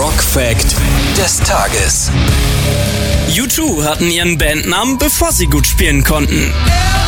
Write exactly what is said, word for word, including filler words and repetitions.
Rock Fact des Tages. U zwei hatten ihren Bandnamen, bevor sie gut spielen konnten.